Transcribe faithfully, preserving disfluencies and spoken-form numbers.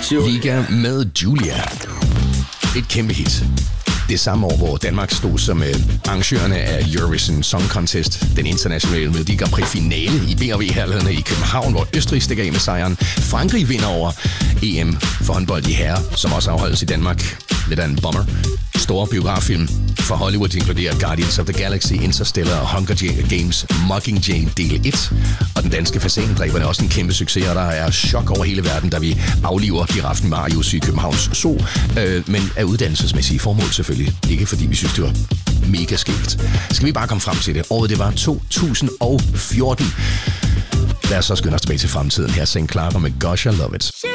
Liga med Julia. Et kæmpe hit. Det samme år, hvor Danmark stod som øh, arrangørerne af Eurovision Song Contest, den internationale Melodi Grand Prix finale i B og V-hallerne i København, hvor Østrig stikker af med sejren. Frankrig vinder over E M for håndbold i herrer, som også afholdes i Danmark. Lidt af en bomber. Store biograffilm fra Hollywood inkluderer Guardians of the Galaxy, Interstellar og Hunger Games Mockingjay del et. Og den danske fasandræberne er også en kæmpe succes, og der er chok over hele verden, da vi afliver giraffen Marius i Københavns Zoo. Øh, men af uddannelsesmæssige formål selvfølgelig. Ikke fordi vi synes, det var mega skægt. Skal vi bare komme frem til det? Året det var to tusind og fjorten. Lad os så skynde os tilbage til fremtiden. Her Saint Clara med Gosh, I Love It.